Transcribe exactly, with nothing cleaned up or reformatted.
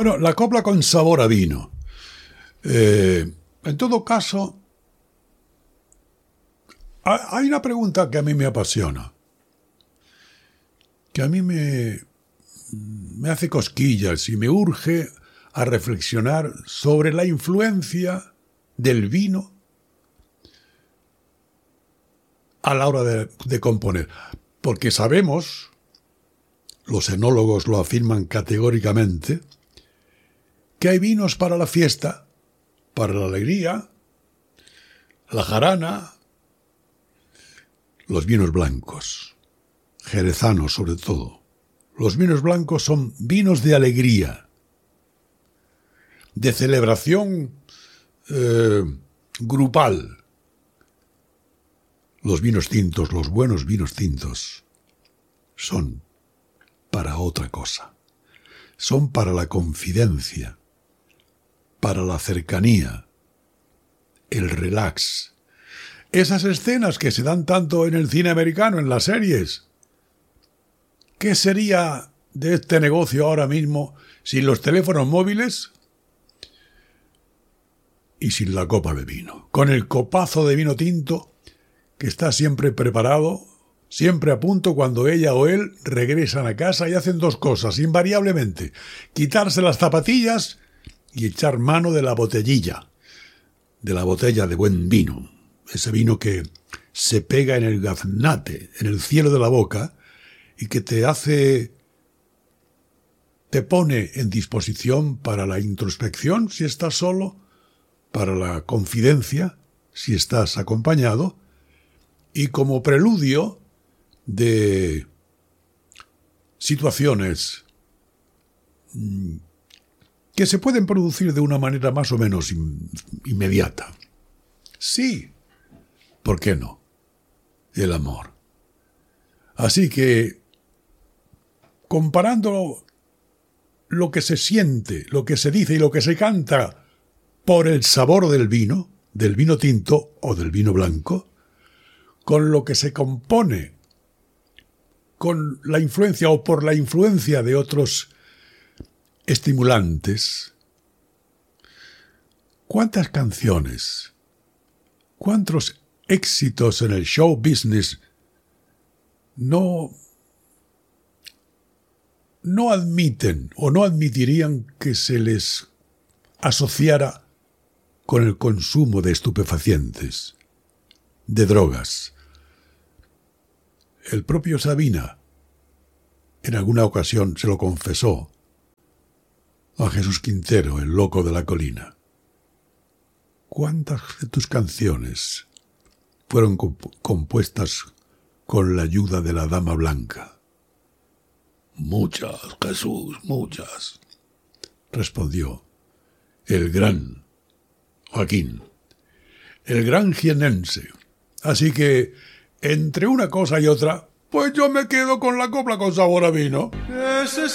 Bueno, la copla con sabor a vino. Eh, en todo caso, hay una pregunta que a mí me apasiona, que a mí me, me hace cosquillas y me urge a reflexionar sobre la influencia del vino a la hora de, de componer. Porque sabemos, los enólogos lo afirman categóricamente, que hay vinos para la fiesta, para la alegría, la jarana, los vinos blancos, jerezanos sobre todo. Los vinos blancos son vinos de alegría, de celebración eh, grupal. Los vinos tintos, los buenos vinos tintos, son para otra cosa. Son para la confidencia, para la cercanía, el relax. Esas escenas que se dan tanto en el cine americano, en las series. ¿Qué sería de este negocio ahora mismo sin los teléfonos móviles y sin la copa de vino? Con el copazo de vino tinto que está siempre preparado, siempre a punto cuando ella o él regresan a casa y hacen dos cosas, invariablemente: quitarse las zapatillas y echar mano de la botellilla, de la botella de buen vino. Ese vino que se pega en el gaznate, en el cielo de la boca, y que te hace, te pone en disposición para la introspección si estás solo, para la confidencia si estás acompañado, y como preludio de situaciones que se pueden producir de una manera más o menos in- inmediata. Sí, ¿por qué no? El amor. Así que, comparando lo que se siente, lo que se dice y lo que se canta por el sabor del vino, del vino tinto o del vino blanco, con lo que se compone con la influencia o por la influencia de otros estimulantes, ¿cuántas canciones, cuántos éxitos en el show business no, no admiten o no admitirían que se les asociara con el consumo de estupefacientes, de drogas? El propio Sabina en alguna ocasión se lo confesó a Jesús Quintero, el loco de la colina. ¿Cuántas de tus canciones fueron comp- compuestas con la ayuda de la Dama Blanca? Muchas, Jesús, muchas, respondió el gran Joaquín, el gran jienense. Así que, entre una cosa y otra, pues yo me quedo con la copla con sabor a vino. Ese